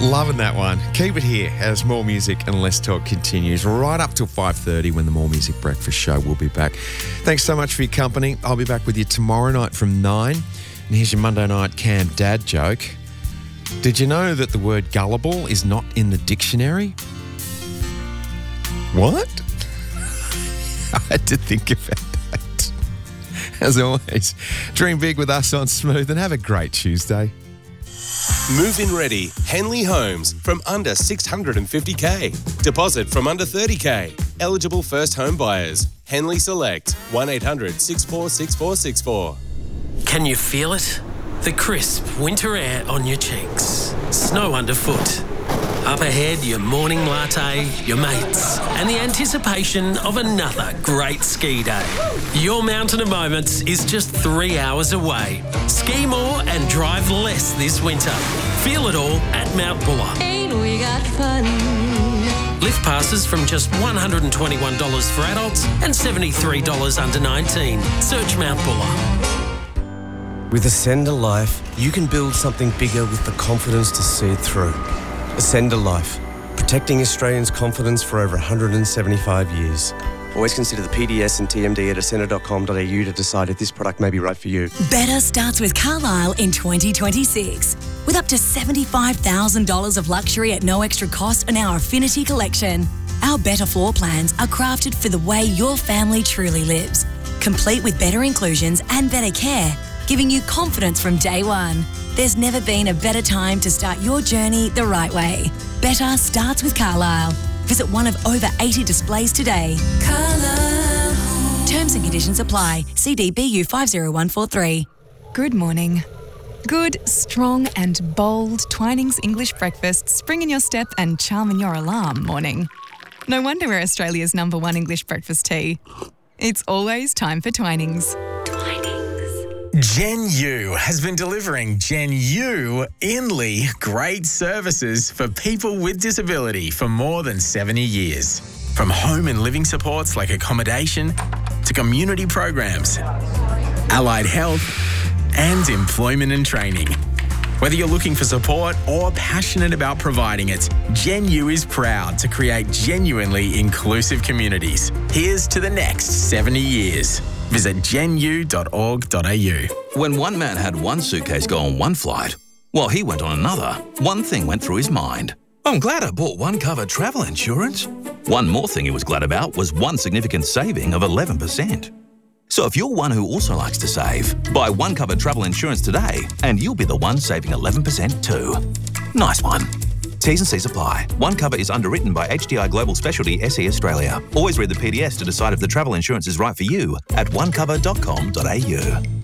Loving that one. Keep it here as More Music and Less Talk continues right up till 5:30 when the More Music Breakfast Show will be back. Thanks so much for your company. I'll be back with you tomorrow night from 9. And here's your Monday night Cam Dad joke. Did you know that the word gullible is not in the dictionary? What? I had to think about that. As always, dream big with us on Smooth and have a great Tuesday. Move-in ready, Henley Homes from under $650K. Deposit from under $30K. Eligible first home buyers. Henley Select, 1-800-646464. Can you feel it? The crisp winter air on your cheeks. Snow underfoot. Up ahead, your morning latte, your mates, and the anticipation of another great ski day. Your Mountain of Moments is just 3 hours away. Ski more and drive less this winter. Feel it all at Mount Buller. Ain't we got fun? Lift passes from just $121 for adults and $73 under 19. Search Mount Buller. With Ascender Life, you can build something bigger with the confidence to see it through. Ascender Life, protecting Australians' confidence for over 175 years. Always consider the PDS and TMD at ascender.com.au to decide if this product may be right for you. Better starts with Carlisle in 2026. With up to $75,000 of luxury at no extra cost on our Affinity collection. Our better floor plans are crafted for the way your family truly lives. Complete with better inclusions and better care, giving you confidence from day one. There's never been a better time to start your journey the right way. Better starts with Carlisle. Visit one of over 80 displays today. Carlisle. Terms and conditions apply. CDBU 50143. Good morning. Good, strong and bold Twinings English breakfast spring in your step and charm in your alarm morning. No wonder we're Australia's #1 English breakfast tea. It's always time for Twinings. Gen U has been delivering Gen U Inly great services for people with disability for more than 70 years. From home and living supports like accommodation to community programs, allied health and employment and training. Whether you're looking for support or passionate about providing it, Gen U is proud to create genuinely inclusive communities. Here's to the next 70 years. Visit genu.org.au. When one man had one suitcase go on one flight, while he went on another, one thing went through his mind. I'm glad I bought one cover travel insurance. One more thing he was glad about was one significant saving of 11%. So if you're one who also likes to save, buy one cover travel insurance today and you'll be the one saving 11% too. Nice one. T's and C's apply. One cover is underwritten by HDI Global Specialty SE Australia. Always read the PDS to decide if the travel insurance is right for you at onecover.com.au.